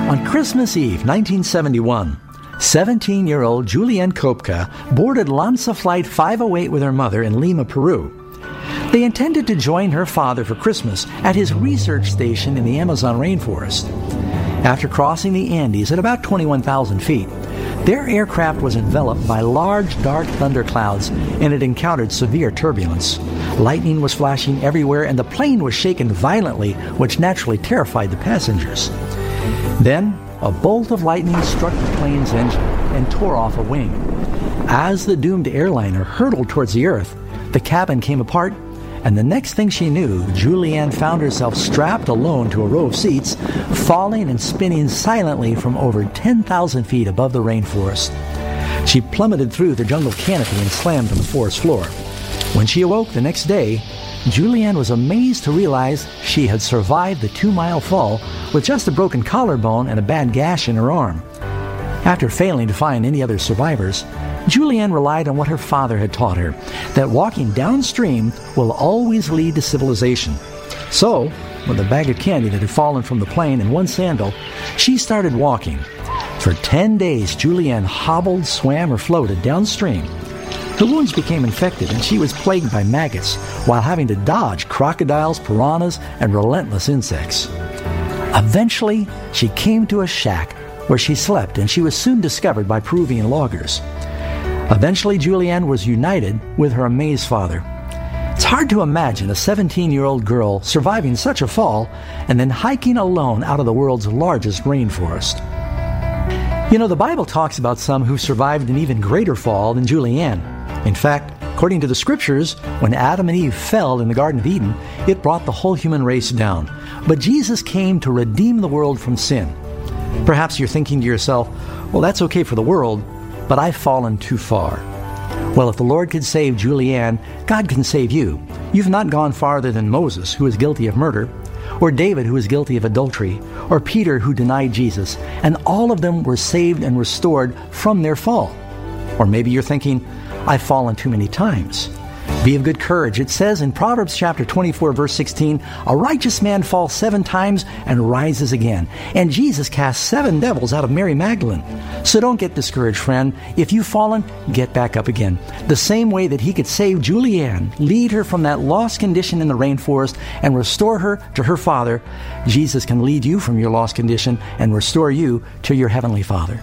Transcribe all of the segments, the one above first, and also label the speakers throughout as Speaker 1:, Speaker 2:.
Speaker 1: On Christmas Eve, 1971, 17-year-old Julianne Kopka boarded LAMSA Flight 508 with her mother in Lima, Peru. They intended to join her father for Christmas at his research station in the Amazon rainforest. After crossing the Andes at about 21,000 feet, their aircraft was enveloped by large, dark thunderclouds and it encountered severe turbulence. Lightning was flashing everywhere and the plane was shaken violently, which naturally terrified the passengers. Then, a bolt of lightning struck the plane's engine and tore off a wing. As the doomed airliner hurtled towards the earth, the cabin came apart, and the next thing she knew, Julianne found herself strapped alone to a row of seats, falling and spinning silently from over 10,000 feet above the rainforest. She plummeted through the jungle canopy and slammed on the forest floor. When she awoke the next day, Julianne was amazed to realize she had survived the 2-mile fall with just a broken collarbone and a bad gash in her arm. After failing to find any other survivors, Julianne relied on what her father had taught her, that walking downstream will always lead to civilization. So, with a bag of candy that had fallen from the plane and one sandal, she started walking. For 10 days, Julianne hobbled, swam, or floated downstream. Her wounds became infected, and she was plagued by maggots while having to dodge crocodiles, piranhas, and relentless insects. Eventually, she came to a shack where she slept, and she was soon discovered by Peruvian loggers. Eventually, Julianne was united with her amazed father. It's hard to imagine a 17-year-old girl surviving such a fall and then hiking alone out of the world's largest rainforest. You know, the Bible talks about some who survived an even greater fall than Julianne. In fact, according to the Scriptures, when Adam and Eve fell in the Garden of Eden, it brought the whole human race down. But Jesus came to redeem the world from sin. Perhaps you're thinking to yourself, well, that's okay for the world, but I've fallen too far. Well, if the Lord could save Julianne, God can save you. You've not gone farther than Moses, who is guilty of murder, or David, who is guilty of adultery, or Peter, who denied Jesus, and all of them were saved and restored from their fall. Or maybe you're thinking, I've fallen too many times. Be of good courage. It says in Proverbs chapter 24, verse 16, a righteous man falls 7 times and rises again. And Jesus cast 7 devils out of Mary Magdalene. So don't get discouraged, friend. If you've fallen, get back up again. The same way that he could save Julianne, lead her from that lost condition in the rainforest, and restore her to her Father, Jesus can lead you from your lost condition and restore you to your Heavenly Father.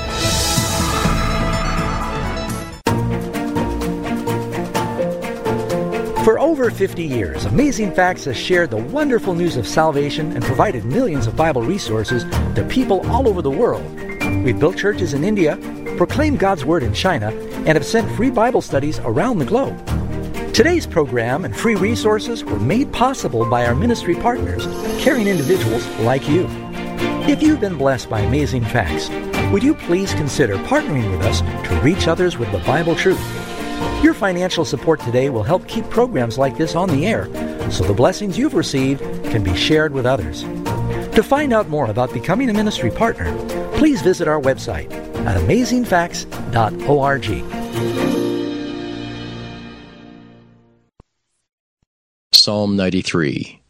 Speaker 1: For over 50 years, Amazing Facts has shared the wonderful news of salvation and provided millions of Bible resources to people all over the world. We've built churches in India, proclaimed God's Word in China, and have sent free Bible studies around the globe. Today's program and free resources were made possible by our ministry partners, caring individuals like you. If you've been blessed by Amazing Facts, would you please consider partnering with us to reach others with the Bible truth? Your financial support today will help keep programs like this on the air, so the blessings you've received can be shared with others. To find out more about becoming a ministry partner, please visit our website at amazingfacts.org.
Speaker 2: Psalm 93.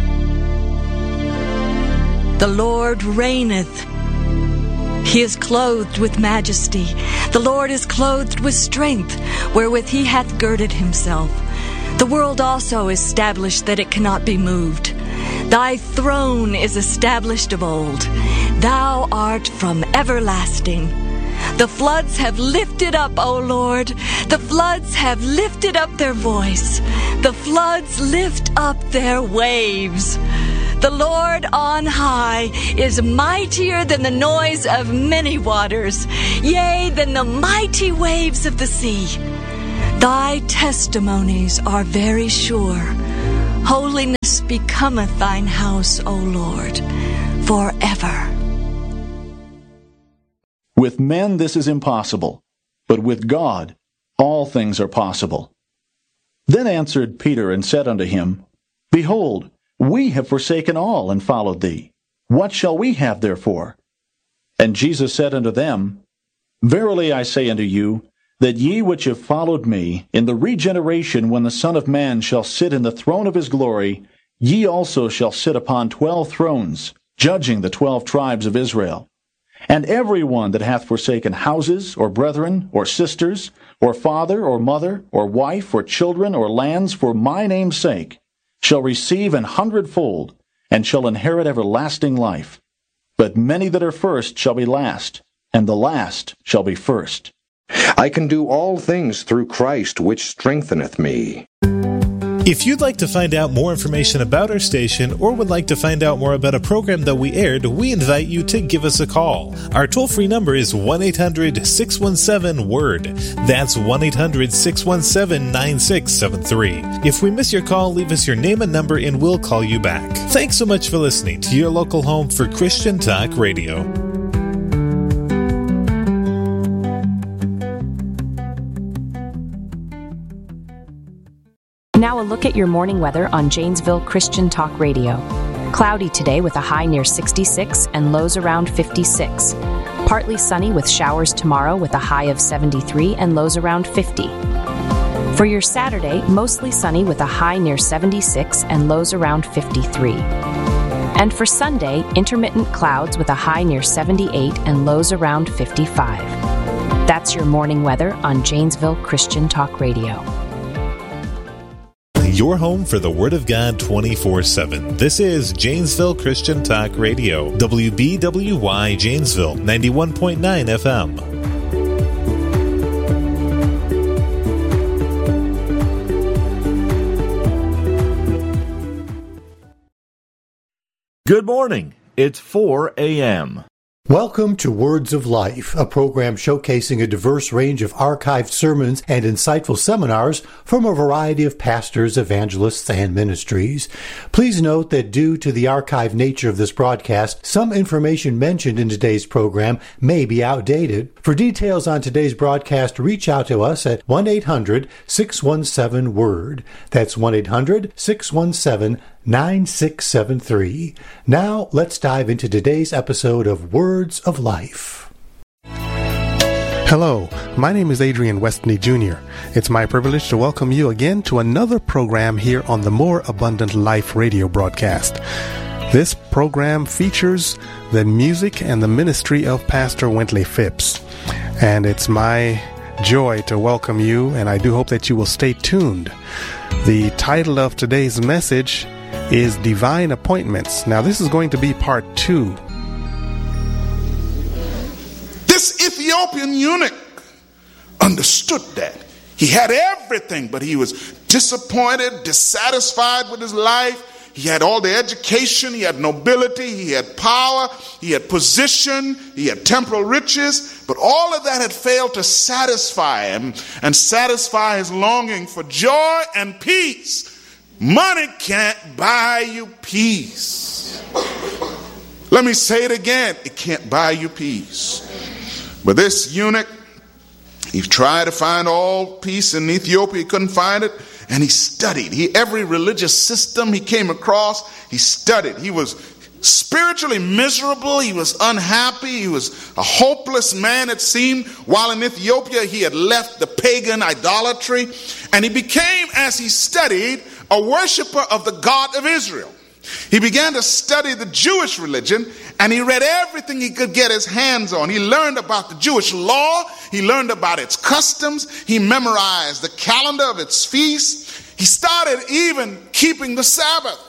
Speaker 3: The Lord reigneth. He is clothed with majesty. The Lord is clothed with strength, wherewith he hath girded himself. The world also is established that it cannot be moved. Thy throne is established of old. Thou art from everlasting. The floods have lifted up, O Lord. The floods have lifted up their voice. The floods lift up their waves. The Lord on high is mightier than the noise of many waters, yea, than the mighty waves of the sea. Thy testimonies are very sure. Holiness becometh thine house, O Lord, forever.
Speaker 4: With men this is impossible, but with God all things are possible. Then answered Peter and said unto him, Behold, we have forsaken all and followed thee. What shall we have therefore? And Jesus said unto them, Verily I say unto you, that ye which have followed me, in the regeneration when the Son of Man shall sit in the throne of his glory, ye also shall sit upon 12 thrones, judging the 12 tribes of Israel. And every one that hath forsaken houses, or brethren, or sisters, or father, or mother, or wife, or children, or lands, for my name's sake, shall receive 100-fold, and shall inherit everlasting life. But many that are first shall be last, and the last shall be first.
Speaker 5: I can do all things through Christ, which strengtheneth me.
Speaker 6: If you'd like to find out more information about our station or would like to find out more about a program that we aired, we invite you to give us a call. Our toll-free number is 1-800-617-WORD. That's 1-800-617-9673. If we miss your call, leave us your name and number and we'll call you back. Thanks so much for listening to your local home for Christian Talk Radio.
Speaker 7: Now a look at your morning weather on Janesville Christian Talk Radio. Cloudy today with a high near 66 and lows around 56. Partly sunny with showers tomorrow with a high of 73 and lows around 50. For your Saturday, mostly sunny with a high near 76 and lows around 53. And for Sunday, intermittent clouds with a high near 78 and lows around 55. That's your morning weather on Janesville Christian Talk Radio.
Speaker 6: Your home for the Word of God 24/7. This is Janesville Christian Talk Radio, WBWY Janesville, 91.9 FM.
Speaker 8: Good morning. It's 4 a.m.
Speaker 9: Welcome to Words of Life, a program showcasing a diverse range of archived sermons and insightful seminars from a variety of pastors, evangelists, and ministries. Please note that due to the archived nature of this broadcast, some information mentioned in today's program may be outdated. For details on today's broadcast, reach out to us at 1-800-617-WORD. That's 1-800-617-9673. Now, let's dive into today's episode of Words of Life.
Speaker 10: Hello, my name is Adrian Westney Jr. It's my privilege to welcome you again to another program here on the More Abundant Life radio broadcast. This program features the music and the ministry of Pastor Wentley Phipps. And it's my joy to welcome you, and I do hope that you will stay tuned. The title of today's message is Divine Appointments. Now, this is going to be part 2.
Speaker 11: This Ethiopian eunuch understood that. He had everything, but he was disappointed, dissatisfied with his life. He had all the education, he had nobility, he had power, he had position, he had temporal riches, but all of that had failed to satisfy him and satisfy his longing for joy and peace. Money can't buy you peace. Let me say it again. It can't buy you peace. But this eunuch, he tried to find all peace in Ethiopia. He couldn't find it. And he studied. Every religious system he came across, he studied. He was spiritually miserable. He was unhappy. He was a hopeless man, it seemed. While in Ethiopia, he had left the pagan idolatry. And he became, as he studied, a worshiper of the God of Israel. He began to study the Jewish religion, and he read everything he could get his hands on. He learned about the Jewish law. He learned about its customs. He memorized the calendar of its feasts. He started even keeping the Sabbath.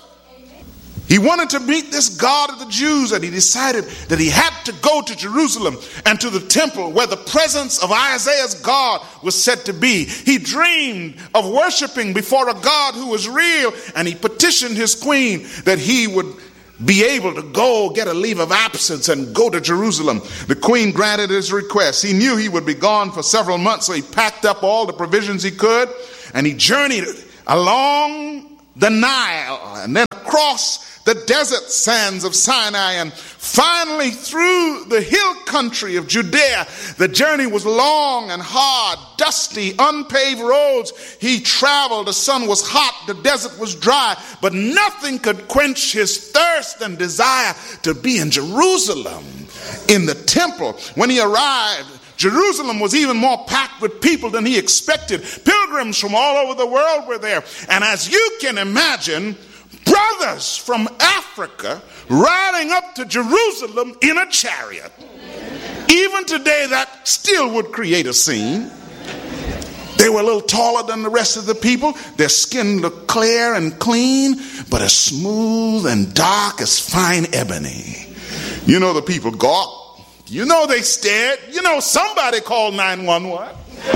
Speaker 11: He wanted to meet this God of the Jews, and he decided that he had to go to Jerusalem and to the temple where the presence of Isaiah's God was said to be. He dreamed of worshiping before a God who was real, and he petitioned his queen that he would be able to go get a leave of absence and go to Jerusalem. The queen granted his request. He knew he would be gone for several months, so he packed up all the provisions he could, and he journeyed along the Nile and then across the desert sands of Sinai and finally through the hill country of Judea. The journey was long and hard, dusty, unpaved roads. He traveled. The sun was hot. The desert was dry, but nothing could quench his thirst and desire to be in Jerusalem, in the temple. When he arrived, Jerusalem was even more packed with people than he expected. Pilgrims from all over the world were there. And as you can imagine, brothers from Africa riding up to Jerusalem in a chariot. Even today, that still would create a scene. They were a little taller than the rest of the people. Their skin looked clear and clean, but as smooth and dark as fine ebony. You know the people gawked. You know they stared. You know somebody called 911.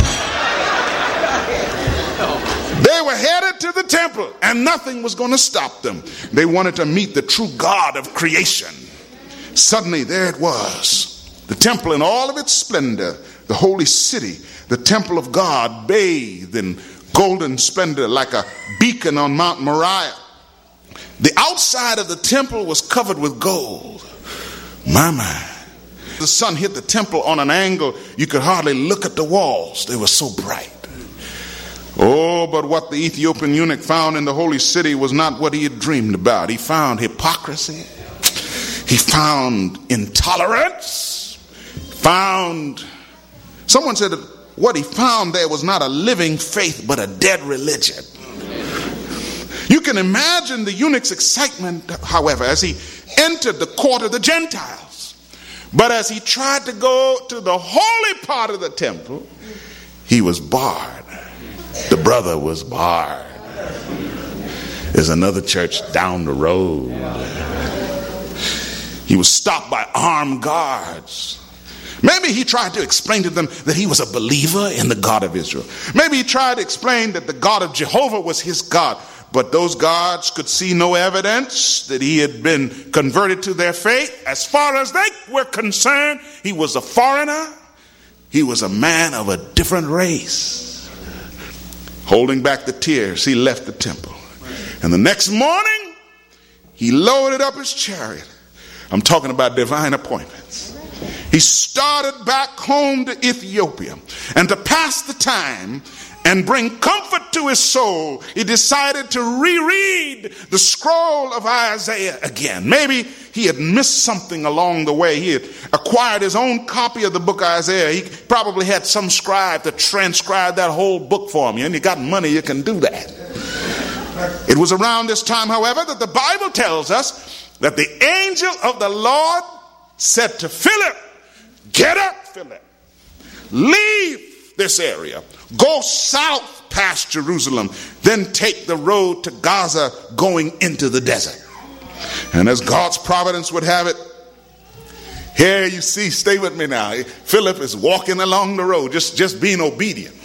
Speaker 11: They were headed to the temple, and nothing was going to stop them. They wanted to meet the true God of creation. Suddenly, there it was. The temple in all of its splendor, the holy city, the temple of God, bathed in golden splendor like a beacon on Mount Moriah. The outside of the temple was covered with gold. My. The sun hit the temple on an angle you could hardly look at the walls. They were so bright. Oh, but what the Ethiopian eunuch found in the holy city was not what he had dreamed about. He found hypocrisy. He found intolerance. Someone said that what he found there was not a living faith, but a dead religion. You can imagine the eunuch's excitement, however, as he entered the court of the Gentiles. But as he tried to go to the holy part of the temple, he was barred. The brother was barred. There's another church down the road. He was stopped by armed guards. Maybe he tried to explain to them that he was a believer in the God of Israel. Maybe he tried to explain that the God of Jehovah was his God. But those guards could see no evidence that he had been converted to their faith. As far as they were concerned, he was a foreigner. He was a man of a different race. Holding back the tears, he left the temple. And the next morning, he loaded up his chariot. I'm talking about divine appointments. He started back home to Ethiopia. And to pass the time and bring comfort to his soul, he decided to reread the scroll of Isaiah again. Maybe he had missed something along the way. He had acquired his own copy of the book of Isaiah. He probably had some scribe to transcribe that whole book for him. And you got money, you can do that. It was around this time, however, that the Bible tells us that the angel of the Lord said to Philip, "Get up, Philip. Leave this area. Go south past Jerusalem. Then take the road to Gaza going into the desert." And as God's providence would have it, here you see, stay with me now. Philip is walking along the road, just being obedient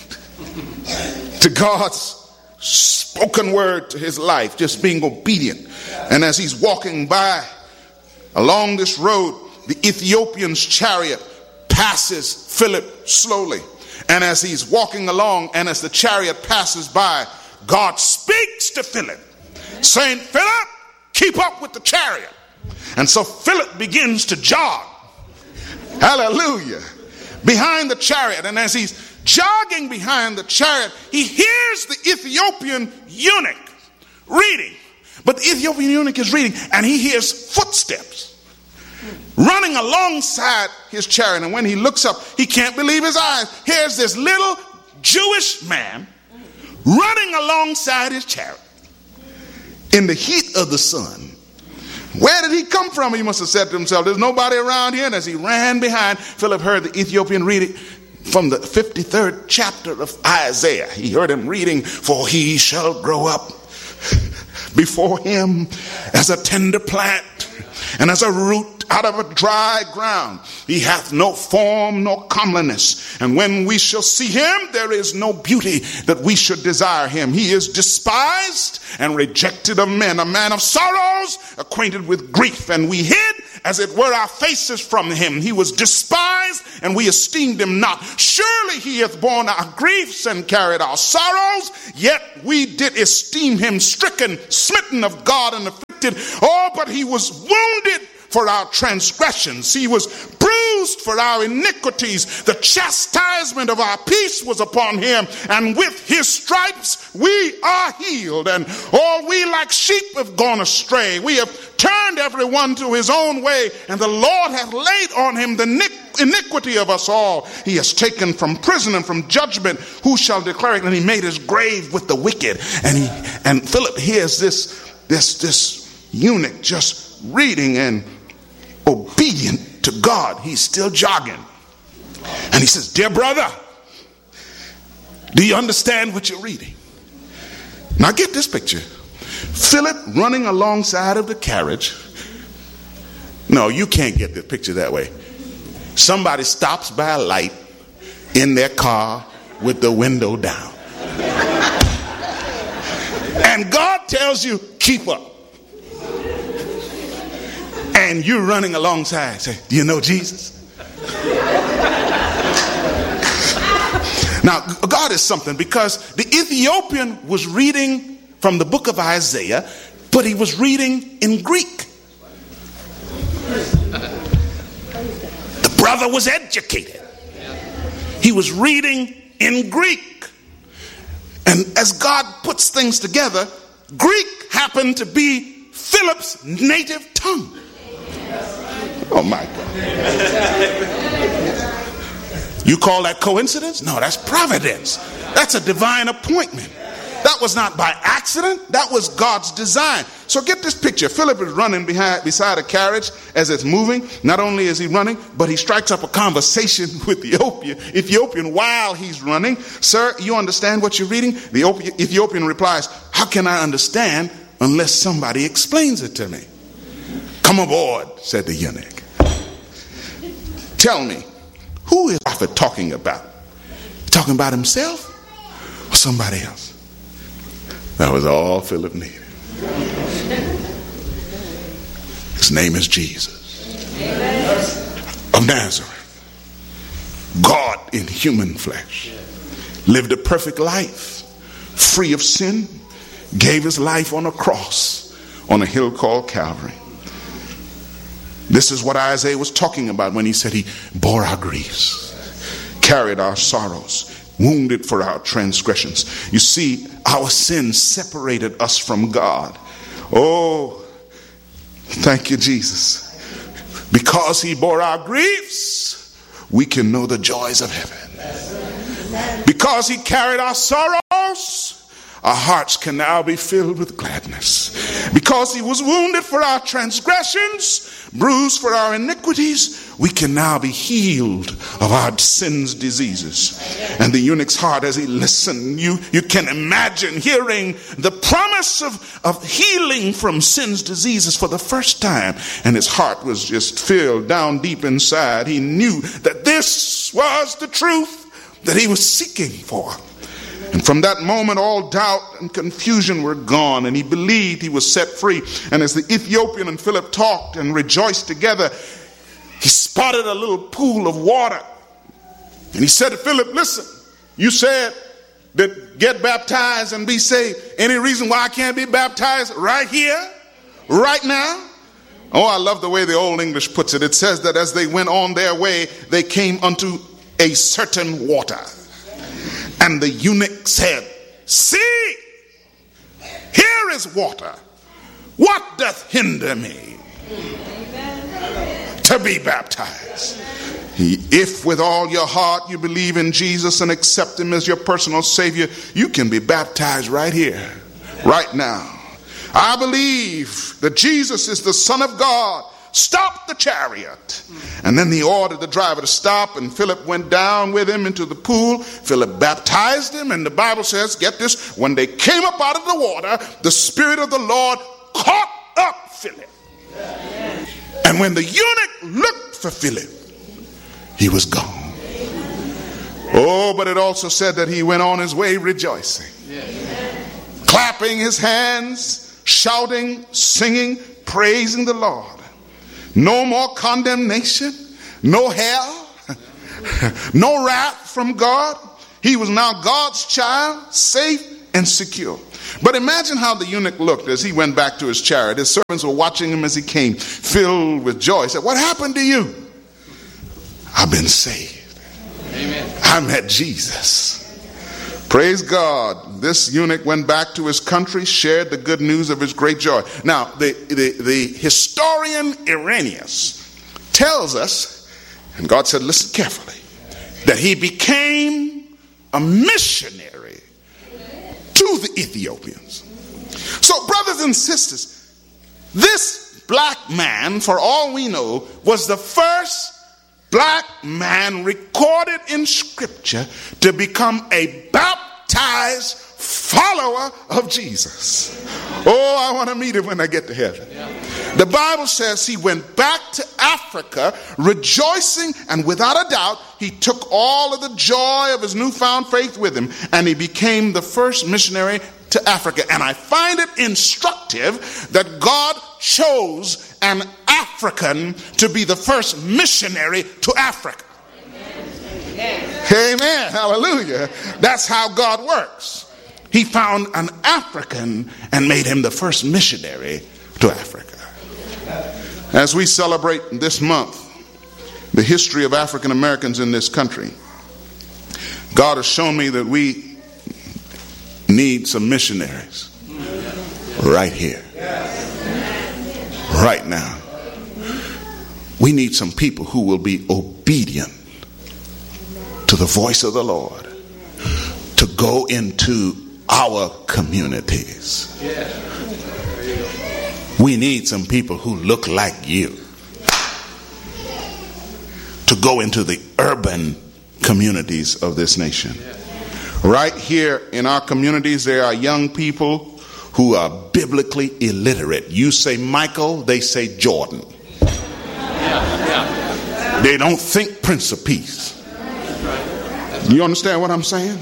Speaker 11: to God's spoken word to his life, just being obedient. And as he's walking by along this road, the Ethiopian's chariot passes Philip slowly. And as he's walking along and as the chariot passes by, God speaks to Philip, saying, "Philip, keep up with the chariot." And so Philip begins to jog. Hallelujah. Behind the chariot. And as he's jogging behind the chariot, he hears the Ethiopian eunuch reading. But the Ethiopian eunuch is reading, and he hears footsteps running alongside his chariot. And when he looks up, he can't believe his eyes. Here's this little Jewish man running alongside his chariot in the heat of the sun. Where did he come from? He must have said to himself, "There's nobody around here." And as he ran behind, Philip heard the Ethiopian reading from the 53rd chapter of Isaiah. He heard him reading, "For he shall grow up before him as a tender plant, and as a root out of a dry ground. He hath no form nor comeliness. And when we shall see him, there is no beauty that we should desire him. He is despised and rejected of men, a man of sorrows, acquainted with grief. And we hid, as it were, our faces from him. He was despised, and we esteemed him not. Surely he hath borne our griefs and carried our sorrows. Yet we did esteem him stricken, smitten of God, and afflicted. Oh, but he was wounded for our transgressions. He was bruised for our iniquities. The chastisement of our peace was upon him, and with his stripes we are healed. And all we like sheep have gone astray. We have turned everyone to his own way, and the Lord hath laid on him the iniquity of us all. He has taken from prison and from judgment. Who shall declare it? And he made his grave with the wicked." And Philip hears this this eunuch just reading and obedient to God. He's still jogging. And he says, dear brother, do you understand what you're reading? Now get this picture. Philip running alongside of the carriage. No, you can't get the picture that way. Somebody stops by a light in their car with the window down. And God tells you, keep up. And you're running alongside. Say, do you know Jesus? Now, God is something, because the Ethiopian was reading from the book of Isaiah, but he was reading in Greek. The brother was educated. He was reading in Greek. And as God puts things together, Greek happened to be Philip's native tongue. Oh my God. You call that coincidence? No, that's providence. That's a divine appointment. That was not by accident. That was God's design. So get this picture. Philip is running beside a carriage as it's moving. Not only is he running, but he strikes up a conversation with the Ethiopian while he's running. Sir, you understand what you're reading? The Ethiopian replies, how can I understand unless somebody explains it to me? Come aboard, said the eunuch. Tell me, who is the prophet talking about? Talking about himself or somebody else? That was all Philip needed. His name is Jesus of Nazareth. God in human flesh. Lived a perfect life, free of sin. Gave his life on a cross on a hill called Calvary. This is what Isaiah was talking about when he said he bore our griefs, carried our sorrows, wounded for our transgressions. You see, our sins separated us from God. Oh, thank you, Jesus. Because he bore our griefs, we can know the joys of heaven. Because he carried our sorrows, our hearts can now be filled with gladness. Because he was wounded for our transgressions, bruised for our iniquities, we can now be healed of our sins' diseases. And the eunuch's heart, as he listened, you can imagine hearing the promise of healing from sin's diseases for the first time. And his heart was just filled down deep inside. He knew that this was the truth that he was seeking for. And from that moment, all doubt and confusion were gone, and he believed he was set free. And as the Ethiopian and Philip talked and rejoiced together, he spotted a little pool of water. And he said to Philip, listen, you said that get baptized and be saved. Any reason why I can't be baptized right here, right now? Oh, I love the way the Old English puts it. It says that as they went on their way, they came unto a certain water. And the eunuch said, see, here is water. What doth hinder me to be baptized? If with all your heart you believe in Jesus and accept him as your personal Savior, you can be baptized right here, right now. I believe that Jesus is the Son of God. Stop the chariot. And then he ordered the driver to stop, and Philip went down with him into the pool. Philip baptized him, and the Bible says, get this, when they came up out of the water, the Spirit of the Lord caught up Philip. And when the eunuch looked for Philip, he was gone. Oh, but it also said that he went on his way rejoicing, clapping his hands, shouting, singing, praising the Lord. No more condemnation, no hell, no wrath from God. He was now God's child, safe and secure. But imagine how the eunuch looked as he went back to his chariot. His servants were watching him as he came, filled with joy. He said, what happened to you? I've been saved. Amen. I met Jesus. Praise God. This eunuch went back to his country, shared the good news of his great joy. Now, the historian Irenaeus tells us, and God said, listen carefully, that he became a missionary to the Ethiopians. So, brothers and sisters, this black man, for all we know, was the first black man recorded in Scripture to become a baptized follower of Jesus. Oh, I want to meet him when I get to heaven. The Bible says he went back to Africa rejoicing, and without a doubt, he took all of the joy of his newfound faith with him, and he became the first missionary to Africa. And I find it instructive that God chose an African to be the first missionary to Africa. Amen. Hallelujah. That's how God works. He found an African and made him the first missionary to Africa. As we celebrate this month the history of African Americans in this country, God has shown me that we need some missionaries right here, right now. We need some people who will be obedient to the voice of the Lord to go into our communities. We need some people who look like you to go into the urban communities of this nation. Right here in our communities, there are young people who are biblically illiterate. You say Michael, they say Jordan. They don't think Prince of Peace. You understand what I'm saying?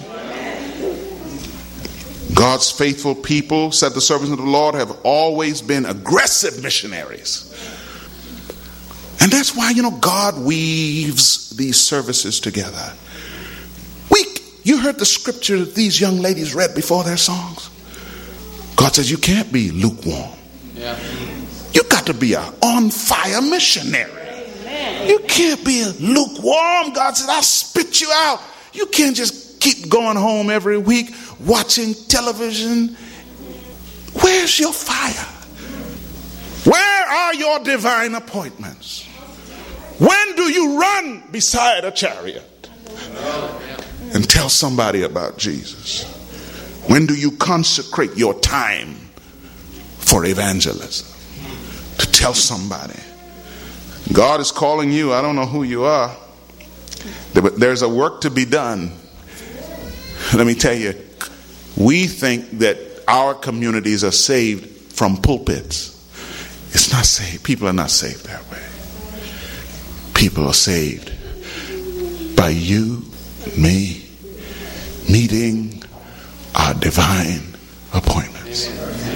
Speaker 11: God's faithful people, said the servants of the Lord, have always been aggressive missionaries. And that's why, God weaves these services together. You heard the scripture that these young ladies read before their songs. God says you can't be lukewarm. You got to be an on fire missionary. You can't be lukewarm. God says I'll spit you out. You can't just keep going home every week watching television. Where's your fire? Where are your divine appointments? When do you run beside a chariot and tell somebody about Jesus? When do you consecrate your time for evangelism to tell somebody? God is calling you. I don't know who you are, but there's a work to be done. Let me tell you, we think that our communities are saved from pulpits. It's not saved. People are not saved that way. People are saved by you, me, meeting our divine appointments.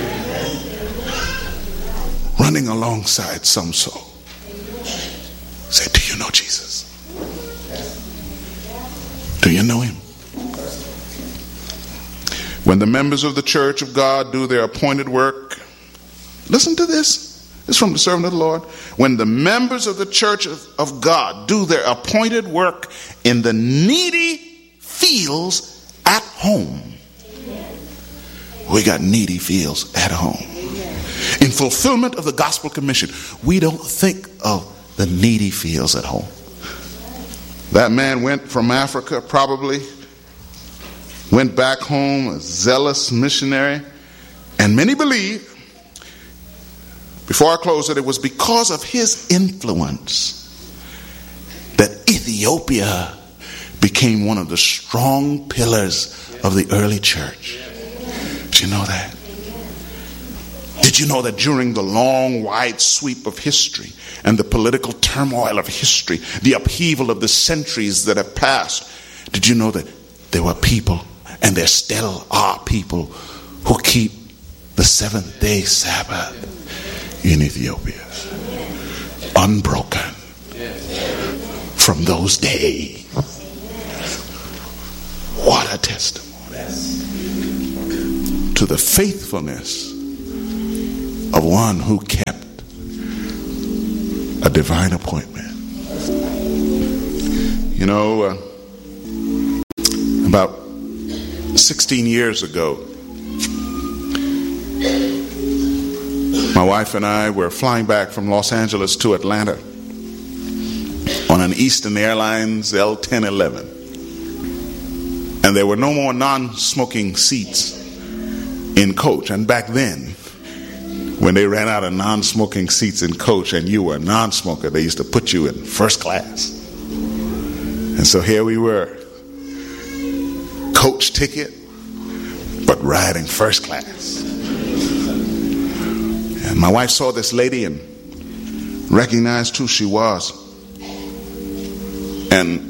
Speaker 11: Running alongside some soul. Say, do you know Jesus? Do you know him? When the members of the church of God do their appointed work, listen to this. This is from the servant of the Lord. When the members of the church of God do their appointed work in the needy fields at home. We got needy fields at home. In fulfillment of the gospel commission, we don't think of the needy fields at home. That man went from Africa, probably went back home a zealous missionary, and many believe, before I close, that it was because of his influence that Ethiopia became one of the strong pillars of the early church. Did you know that? Did you know that during the long, wide sweep of history and the political turmoil of history, the upheaval of the centuries that have passed, did you know that there were people, and there still are people, who keep the seventh-day Sabbath in Ethiopia, unbroken from those days? What a testimony to the faithfulness of one who kept a divine appointment. About 16 years ago, my wife and I were flying back from Los Angeles to Atlanta on an Eastern Airlines L-1011. And there were no more non-smoking seats in coach. And back then, when they ran out of non-smoking seats in coach and you were a non-smoker, they used to put you in first class. And so here we were, coach ticket, but riding first class. And my wife saw this lady and recognized who she was. And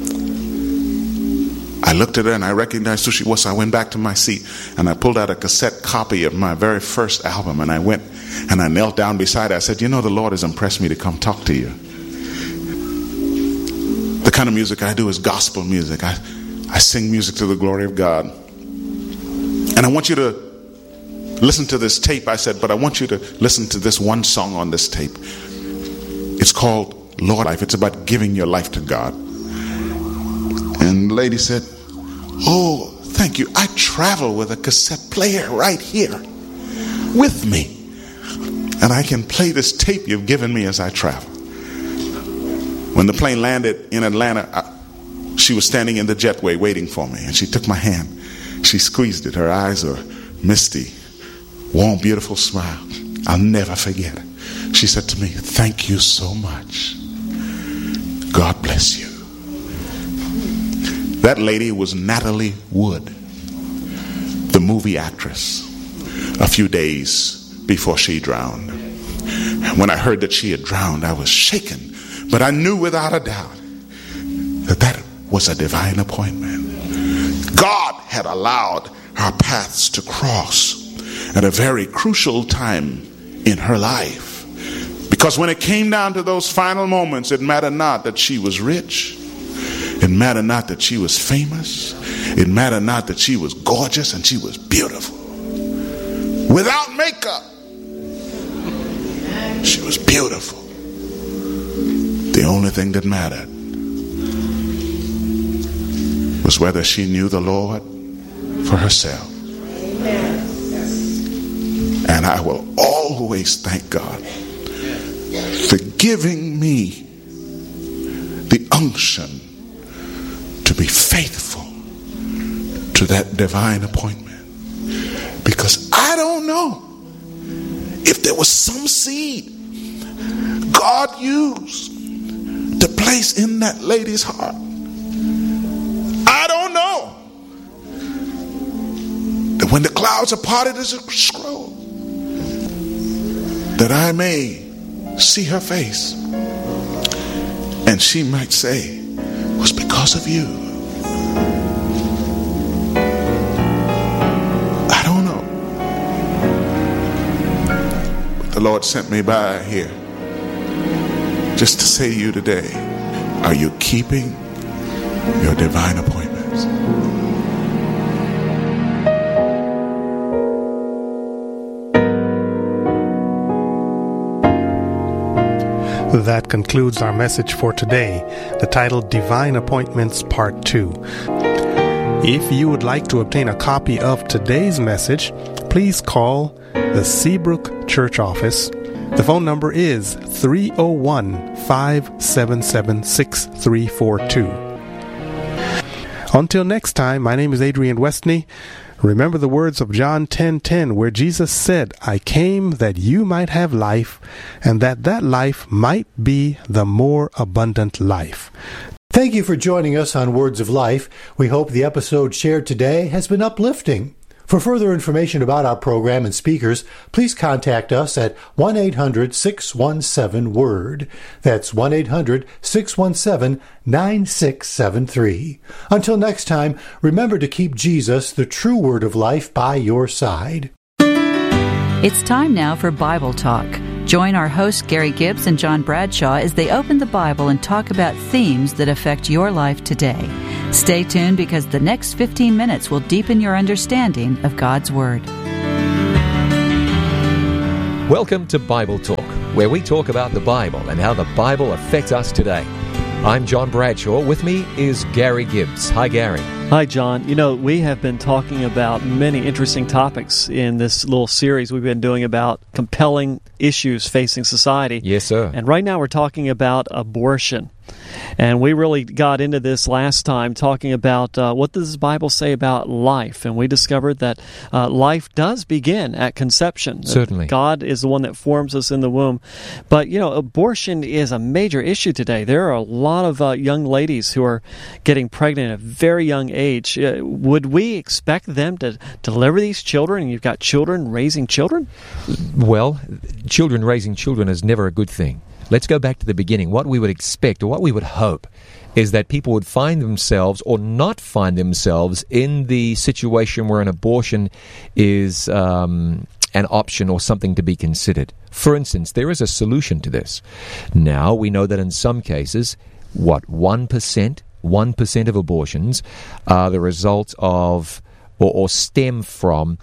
Speaker 11: I looked at her and I recognized who she was. So I went back to my seat and I pulled out a cassette copy of my very first album, and I went and I knelt down beside her. I said, "You know, the Lord has impressed me to come talk to you. The kind of music I do is gospel music. I sing music to the glory of God. And I want you to listen to this tape." I said, "But I want you to listen to this one song on this tape. It's called Lord Life. It's about giving your life to God." And the lady said, "Oh, thank you. I travel with a cassette player right here with me. And I can play this tape you've given me as I travel." When the plane landed in Atlanta, she was standing in the jetway waiting for me. And she took my hand. She squeezed it. Her eyes were misty. Warm, beautiful smile. I'll never forget it. She said to me, "Thank you so much. God bless you." That lady was Natalie Wood, the movie actress, a few days before she drowned. When I heard that she had drowned, I was shaken. But I knew without a doubt that that was a divine appointment. God had allowed our paths to cross at a very crucial time in her life. Because when it came down to those final moments, it mattered not that she was rich. It mattered not that she was famous. It mattered not that she was gorgeous and she was beautiful. Without makeup, she was beautiful. The only thing that mattered was whether she knew the Lord for herself. And I will always thank God for giving me the unction to be faithful to that divine appointment. Because I don't know if there was some seed God used to place in that lady's heart. I don't know that when the clouds are parted as a scroll, that I may see her face and she might say, "It was because of you." I don't know. But the Lord sent me by here just to say to you today, are you keeping your divine appointments?
Speaker 10: That concludes our message for today, the title Divine Appointments Part 2. If you would like to obtain a copy of today's message, please call the Seabrook Church office. The phone number is 301-577-6342. Until next time, my name is Adrian Westney. Remember the words of John 10:10, where Jesus said, "I came that you might have life, and that life might be the more abundant life."
Speaker 9: Thank you for joining us on Words of Life. We hope the episode shared today has been uplifting. For further information about our program and speakers, please contact us at 1-800-617-WORD. That's 1-800-617-9673. Until next time, remember to keep Jesus, the true Word of Life, by your side.
Speaker 12: It's time now for Bible Talk. Join our hosts Gary Gibbs and John Bradshaw as they open the Bible and talk about themes that affect your life today. Stay tuned because the next 15 minutes will deepen your understanding of God's Word.
Speaker 13: Welcome to Bible Talk, where we talk about the Bible and how the Bible affects us today. I'm John Bradshaw. With me is Gary Gibbs. Hi, Gary.
Speaker 14: Hi, John. You know, we have been talking about many interesting topics in this little series we've been doing about compelling issues facing society.
Speaker 13: Yes, sir.
Speaker 14: And right now we're talking about abortion. And we really got into this last time talking about what does the Bible say about life. And we discovered that life does begin at conception.
Speaker 13: Certainly.
Speaker 14: God is the one that forms us in the womb. But, abortion is a major issue today. There are a lot of young ladies who are getting pregnant at a very young age. Would we expect them to deliver these children, and you've got children raising children?
Speaker 13: Well, children raising children is never a good thing. Let's go back to the beginning. What we would expect, or what we would hope, is that people would find themselves or not find themselves in the situation where an abortion is an option or something to be considered. For instance, there is a solution to this. Now, we know that in some cases, 1% of abortions are the result of or stem from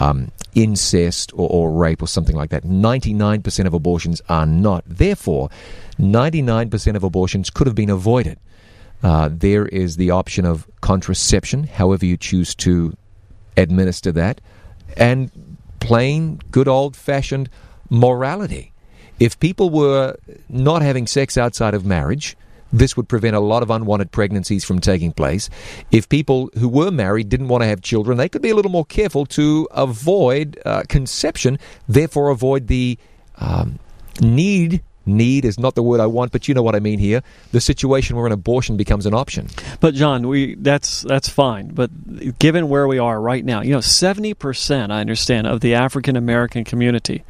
Speaker 13: incest or rape or something like that. 99% of abortions are not. Therefore, 99% of abortions could have been avoided. There is the option of contraception, however you choose to administer that, and plain, good old-fashioned morality. If people were not having sex outside of marriage, this would prevent a lot of unwanted pregnancies from taking place. If people who were married didn't want to have children, they could be a little more careful to avoid conception, therefore avoid the need is not the word I want, but you know what I mean here, the situation where an abortion becomes an option.
Speaker 14: But John, that's fine. But given where we are right now, 70%, I understand, of the African American community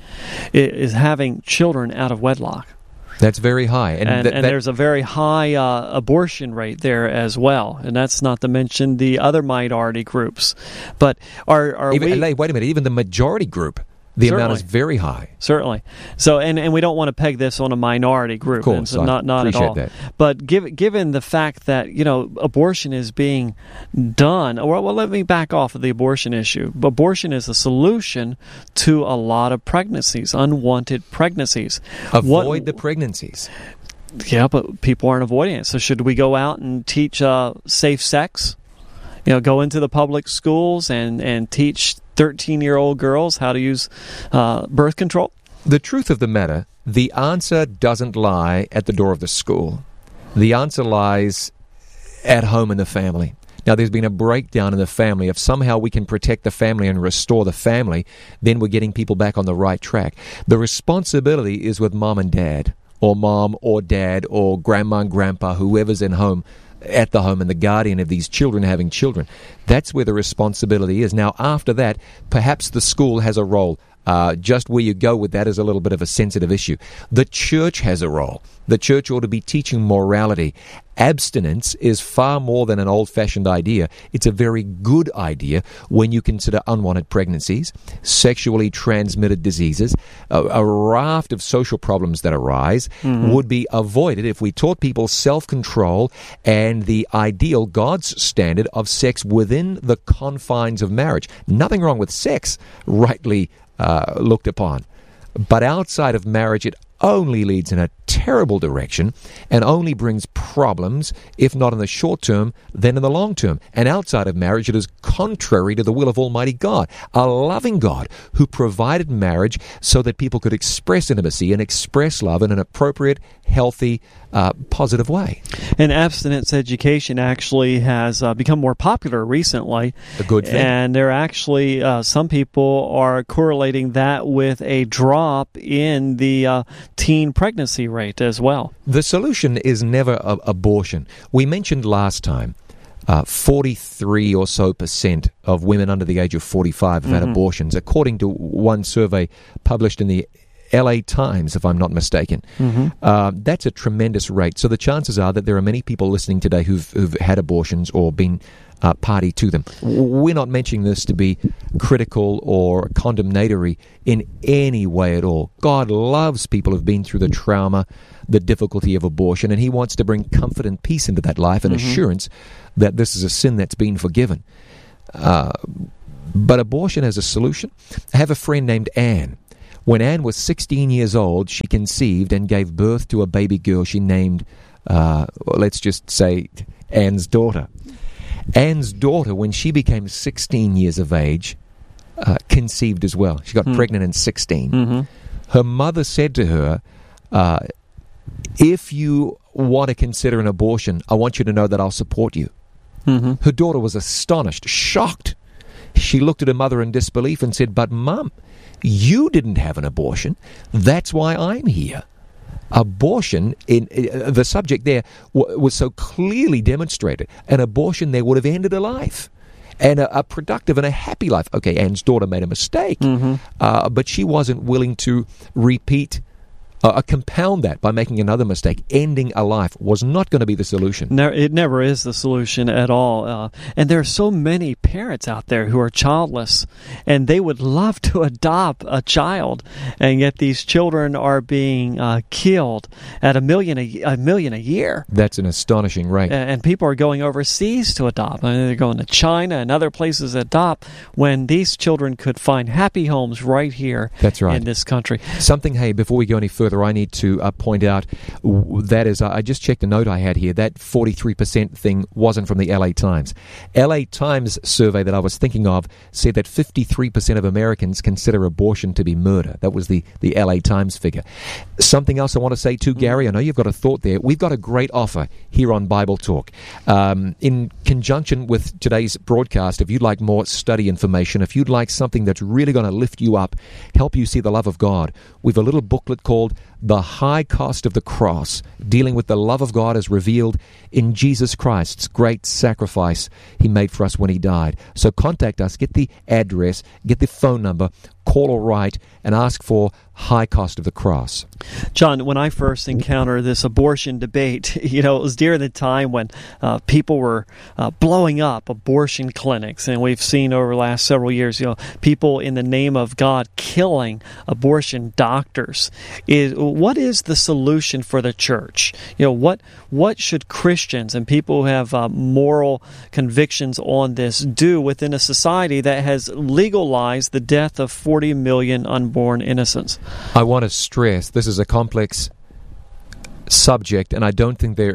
Speaker 14: is having children out of wedlock.
Speaker 13: That's very high.
Speaker 14: And there's a very high abortion rate there as well. And that's not to mention the other minority groups. But wait a
Speaker 13: minute, even the majority group, the amount is very high.
Speaker 14: Certainly. So, and we don't want to peg this on a minority group.
Speaker 13: Of course,
Speaker 14: so not at all.
Speaker 13: That.
Speaker 14: But given the fact that, abortion is being done, well, let me back off of the abortion issue. Abortion is a solution to a lot of pregnancies, unwanted pregnancies.
Speaker 13: Avoid the pregnancies.
Speaker 14: Yeah, but people aren't avoiding it. So should we go out and teach safe sex? Go into the public schools and teach 13-year-old girls how to use birth control?
Speaker 13: The truth of the matter, the answer doesn't lie at the door of the school. The answer lies at home in the family. Now, there's been a breakdown in the family. If somehow we can protect the family and restore the family, then we're getting people back on the right track. The responsibility is with mom and dad, or mom or dad, or grandma and grandpa, whoever's at the home, and the guardian of these children having children. That's where the responsibility is. Now, after that, perhaps the school has a role. Just where you go with that is a little bit of a sensitive issue. The church has a role. The church ought to be teaching morality. Abstinence is far more than an old-fashioned idea. It's a very good idea when you consider unwanted pregnancies, sexually transmitted diseases, a raft of social problems that arise would be avoided if we taught people self-control and the ideal, God's standard of sex within the confines of marriage. Nothing wrong with sex, rightly looked upon. But outside of marriage, it only leads in a terrible direction and only brings problems, if not in the short term, then in the long term. And outside of marriage, it is contrary to the will of Almighty God, a loving God who provided marriage so that people could express intimacy and express love in an appropriate, healthy, positive way.
Speaker 14: And abstinence education actually has become more popular recently.
Speaker 13: A good thing.
Speaker 14: And there are actually, some people are correlating that with a drop in the teen pregnancy rate as well.
Speaker 13: The solution is never abortion. We mentioned last time 43 or so % of women under the age of 45 have had abortions, according to one survey published in the LA Times, if I'm not mistaken. That's a tremendous rate. So the chances are that there are many people listening today who've had abortions or been party to them. We're not mentioning this to be critical or condemnatory in any way at all. God loves people who've been through the trauma, the difficulty of abortion, and He wants to bring comfort and peace into that life and assurance that this is a sin that's been forgiven. But abortion as a solution, I have a friend named Anne. When Anne was 16 years old, she conceived and gave birth to a baby girl she named, let's just say, Anne's daughter. Anne's daughter, when she became 16 years of age, conceived as well. She got pregnant in 16. Her mother said to her, if you want to consider an abortion, I want you to know that I'll support you.
Speaker 14: Mm-hmm.
Speaker 13: Her daughter was astonished, shocked. She looked at her mother in disbelief and said, "But Mum, you didn't have an abortion. That's why I'm here." Abortion, the subject there was so clearly demonstrated. An abortion there would have ended a life, and a productive and a happy life. Okay, Anne's daughter made a mistake, but she wasn't willing to repeat, compound that by making another mistake. Ending a life was not going to be the solution.
Speaker 14: It never is the solution at all. And there are so many parents out there who are childless, and they would love to adopt a child, and yet these children are being killed at a million a year.
Speaker 13: That's an astonishing rate.
Speaker 14: And people are going overseas to adopt. I mean, they're going to China and other places to adopt when these children could find happy homes right here.
Speaker 13: That's right.
Speaker 14: In this country.
Speaker 13: Something, hey, before we go any further, I need to point out that is, I just checked a note I had here. That 43% thing wasn't from the LA Times. LA Times survey that I was thinking of said that 53% of Americans consider abortion to be murder. That was the LA Times figure. Something else I want to say too, Gary, I know you've got a thought there. We've got a great offer here on Bible Talk. In conjunction with today's broadcast, if you'd like more study information, if you'd like something that's really going to lift you up, help you see the love of God, we've a little booklet called The High Cost of the Cross, dealing with the love of God as revealed in Jesus Christ's great sacrifice He made for us when He died. So contact us, get the address, get the phone number, call or write, and ask for High Cost of the Cross.
Speaker 14: John, when I first encountered this abortion debate, it was during the time when people were blowing up abortion clinics, and we've seen over the last several years, people in the name of God killing abortion doctors. What is the solution for the church? What should Christians and people who have moral convictions on this do within a society that has legalized the death of 40 million unborn innocents?
Speaker 13: I want to stress this is a complex subject, and I don't think there are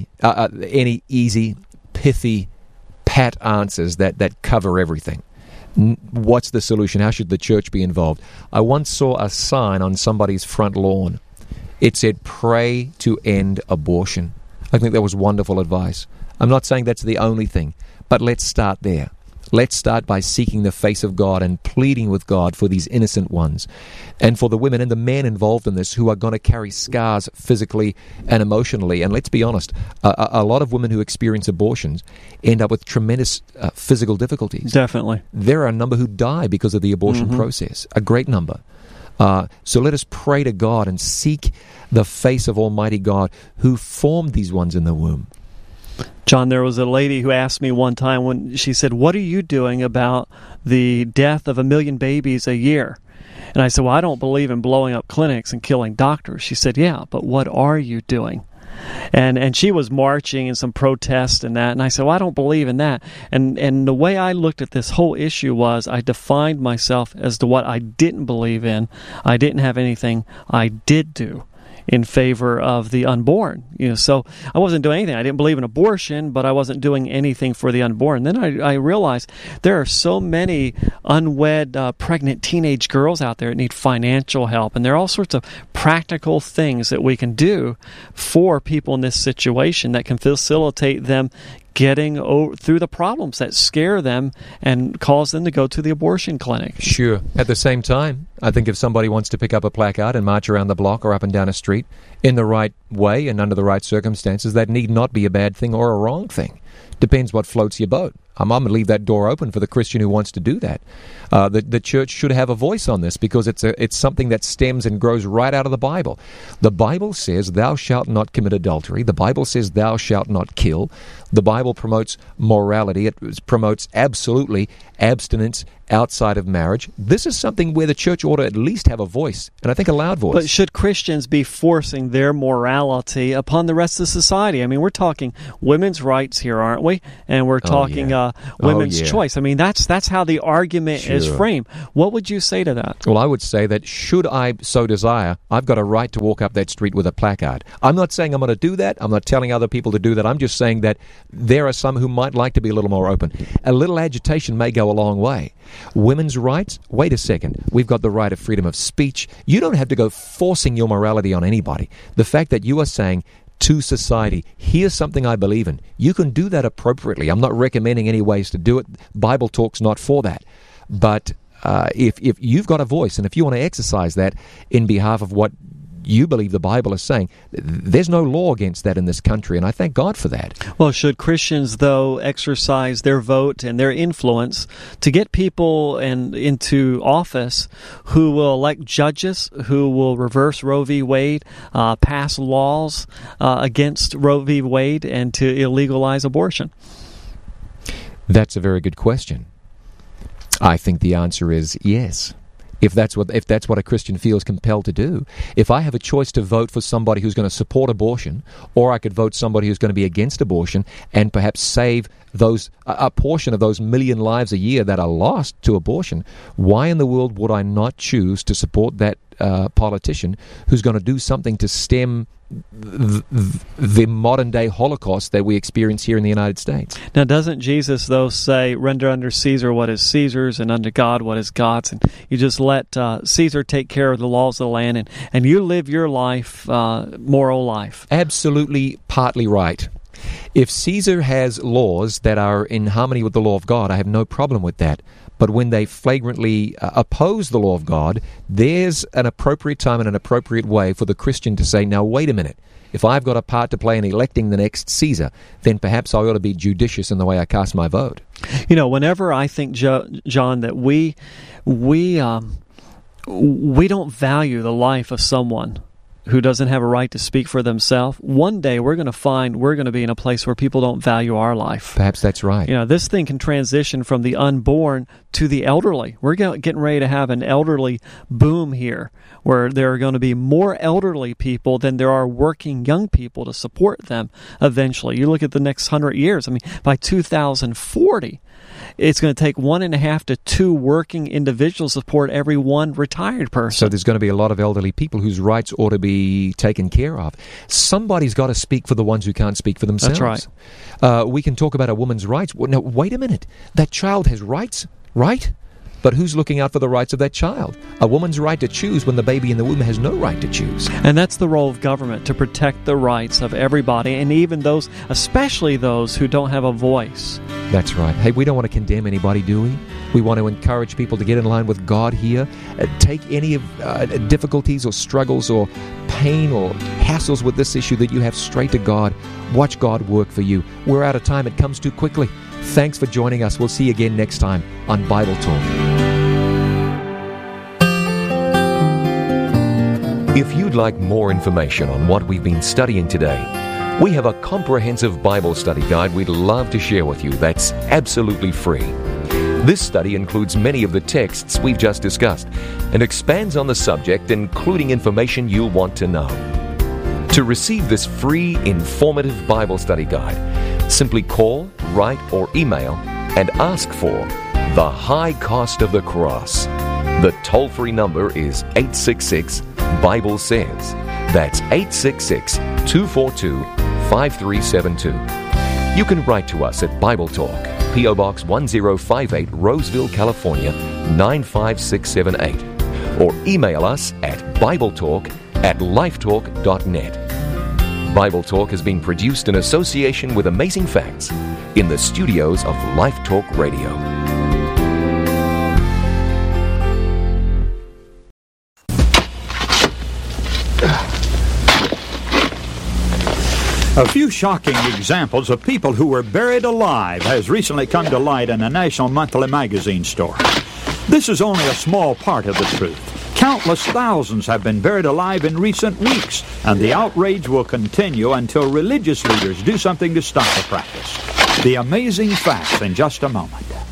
Speaker 13: any easy, pithy, pat answers that cover everything. What's the solution? How should the church be involved? I once saw a sign on somebody's front lawn. It said, "Pray to end abortion." I think that was wonderful advice. I'm not saying that's the only thing, but let's start there. Let's start by seeking the face of God and pleading with God for these innocent ones, and for the women and the men involved in this who are going to carry scars physically and emotionally. And let's be honest, a lot of women who experience abortions end up with tremendous physical difficulties.
Speaker 14: Definitely.
Speaker 13: There are a number who die because of the abortion process, a great number. So let us pray to God and seek the face of Almighty God who formed these ones in the womb.
Speaker 14: John, there was a lady who asked me one time when she said, "What are you doing about the death of 1 million babies a year?" And I said, "Well, I don't believe in blowing up clinics and killing doctors." She said, "Yeah, but what are you doing?" And she was marching in some protest and that. And I said, "Well, I don't believe in that." And the way I looked at this whole issue was I defined myself as to what I didn't believe in. I didn't have anything I did do in favor of the unborn. So I wasn't doing anything. I didn't believe in abortion, but I wasn't doing anything for the unborn. Then I realized there are so many unwed, pregnant teenage girls out there that need financial help, and there are all sorts of practical things that we can do for people in this situation that can facilitate them getting through the problems that scare them and cause them to go to the abortion clinic.
Speaker 13: Sure. At the same time, I think if somebody wants to pick up a placard and march around the block or up and down a street in the right way and under the right circumstances, that need not be a bad thing or a wrong thing. Depends what floats your boat. I'm going to leave that door open for the Christian who wants to do that. The church should have a voice on this because it's something that stems and grows right out of the Bible. The Bible says, "Thou shalt not commit adultery." The Bible says, "Thou shalt not kill." The Bible promotes morality. It promotes absolutely abstinence outside of marriage. This is something where the church ought to at least have a voice, and I think a loud voice.
Speaker 14: But should Christians be forcing their morality upon the rest of society? I mean, we're talking women's rights here, aren't we? And we're talking women's choice. I mean, that's how the argument is framed. What would you say to that?
Speaker 13: Well, I would say that should I so desire, I've got a right to walk up that street with a placard. I'm not saying I'm going to do that. I'm not telling other people to do that. I'm just saying that there are some who might like to be a little more open. A little agitation may go a long way. Women's rights? Wait a second. We've got the right of freedom of speech. You don't have to go forcing your morality on anybody. The fact that you are saying, to society. Here's something I believe in. You can do that appropriately. I'm not recommending any ways to do it. Bible Talk's not for that. But if you've got a voice, and if you want to exercise that in behalf of what you believe the Bible is saying, there's no law against that in this country, and I thank God for that.
Speaker 14: Well, should Christians, though, exercise their vote and their influence to get people into office who will elect judges, who will reverse Roe v. Wade, pass laws against Roe v. Wade, and to illegalize abortion?
Speaker 13: That's a very good question. I think the answer is yes. If that's what a Christian feels compelled to do. If I have a choice to vote for somebody who's going to support abortion, or I could vote somebody who's going to be against abortion and perhaps save a portion of those million lives a year that are lost to abortion, why in the world would I not choose to support that politician who's going to do something to stem the modern-day Holocaust that we experience here in the United States?
Speaker 14: Now, doesn't Jesus, though, say, render unto Caesar what is Caesar's and unto God what is God's? And you just let Caesar take care of the laws of the land, and you live your life, moral life.
Speaker 13: Absolutely, partly right. If Caesar has laws that are in harmony with the law of God, I have no problem with that. But when they flagrantly oppose the law of God, there's an appropriate time and an appropriate way for the Christian to say, now, wait a minute. If I've got a part to play in electing the next Caesar, then perhaps I ought to be judicious in the way I cast my vote.
Speaker 14: You know, whenever I think, John, that we don't value the life of someone who doesn't have a right to speak for themselves, one day we're going to find we're going to be in a place where people don't value our life.
Speaker 13: Perhaps that's right.
Speaker 14: You know, this thing can transition from the unborn to the elderly. We're getting ready to have an elderly boom here, where there are going to be more elderly people than there are working young people to support them eventually. You look at the next 100 years. I mean, by 2040, it's going to take 1.5 to 2 working individuals to support every one retired person.
Speaker 13: So there's going to be a lot of elderly people whose rights ought to be taken care of. Somebody's got to speak for the ones who can't speak for themselves.
Speaker 14: That's right.
Speaker 13: We can talk about a woman's rights. Now, wait a minute. That child has rights, right? But who's looking out for the rights of that child? A woman's right to choose when the baby in the womb has no right to choose.
Speaker 14: And that's the role of government, to protect the rights of everybody, and even those, especially those who don't have a voice.
Speaker 13: That's right. Hey, we don't want to condemn anybody, do we? We want to encourage people to get in line with God here. Take any of difficulties or struggles or pain or hassles with this issue that you have straight to God. Watch God work for you. We're out of time. It comes too quickly. Thanks for joining us. We'll see you again next time on Bible Talk. If you'd like more information on what we've been studying today, we have a comprehensive Bible study guide we'd love to share with you that's absolutely free. This study includes many of the texts we've just discussed and expands on the subject, including information you'll want to know. To receive this free, informative Bible study guide, simply call, write, or email and ask for The High Cost of the Cross. The toll-free number is 866-BIBLE SAYS. That's 866-242-5372. You can write to us at Bible Talk, P.O. Box 1058, Roseville, California, 95678. Or email us at BibleTalk@lifetalk.net. Bible Talk has been produced in association with Amazing Facts in the studios of Life Talk Radio.
Speaker 15: A few shocking examples of people who were buried alive has recently come to light in a national monthly magazine story. This is only a small part of the truth. Countless thousands have been buried alive in recent weeks, and the outrage will continue until religious leaders do something to stop the practice. The amazing facts in just a moment.